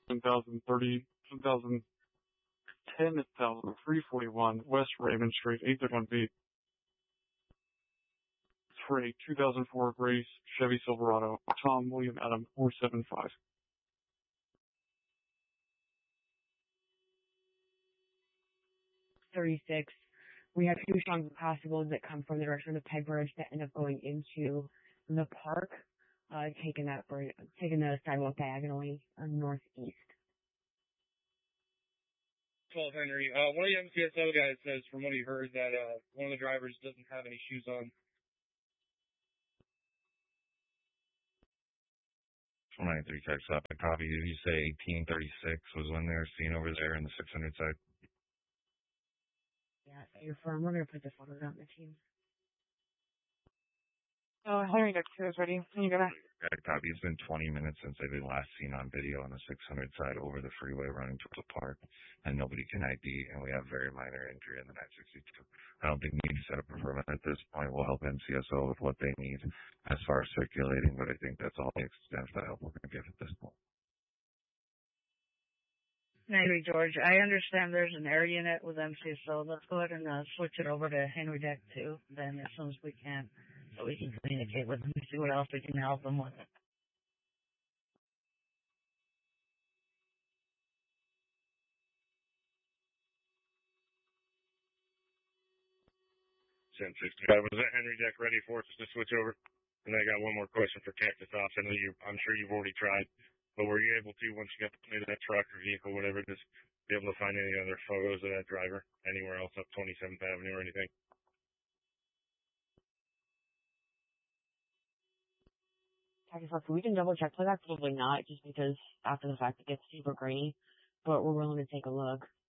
10,030, 10,010, 1,341 West Raymond Street, 831B. For a 2004 Grace Chevy Silverado, Tom William Adam 475. 36. We have two strong possibles that come from the direction of the Peg Bridge that end up going into the park, taking the sidewalk diagonally northeast. 12 Henry. One of the MCSO guys says, from what he heard, that one of the drivers doesn't have any shoes on. 493 checks up. I copy. Did you say 1836 was when they were seen over there in the 600 side? Yeah, you're firm. We're going to put the photos out in the team. Henry Deck 2 is ready. You gonna? I copy. It's been 20 minutes since they've been last seen on video on the 600 side over the freeway running towards the park, and nobody can ID, and we have very minor injury in the 962. I don't think we need to set up a permit at this point. We'll help MCSO with what they need as far as circulating, but I think that's all the extent of the help we're going to give at this point. Henry George, I understand there's an air unit with MCSO. Let's go ahead and switch it over to Henry Deck 2 then as soon as we can, so we can communicate with them and see what else we can help them with. 1065. Was that Henry Deck ready for us to switch over? And I got one more question for Cactus Ops. I know I'm sure you've already tried, but were you able to, once you got the plate of that truck or vehicle, whatever it is, be able to find any other photos of that driver anywhere else up 27th Avenue or anything? We can double check for that, probably not, just because after the fact it gets super grainy, but we're willing to take a look.